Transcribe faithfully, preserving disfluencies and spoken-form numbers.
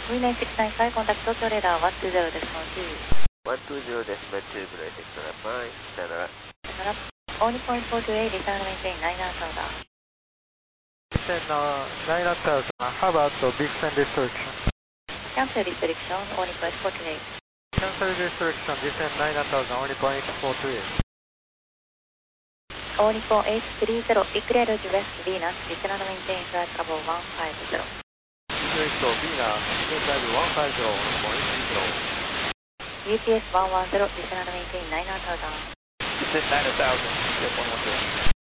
Green nine six nine five, contact Tokyo radar one two zero です。 one two zero です。バッチリブレイテクトラファイン。さよなら。 さよなら。All Nippon four two eight, return maintain nine nine thousand. Descend uh, nine thousand. How about the descend restriction? Cancel restriction, All Nippon four two eight. Cancel restriction, descend nine thousand, only point four two eight. All Nippon eight three zero, declared west Venus, return maintain flight level one five zero. West Venus, flight level one five zero, All Nippon eight three zero. U P S one one zero, return maintain nine thousand. Descend nine thousand, one one zero.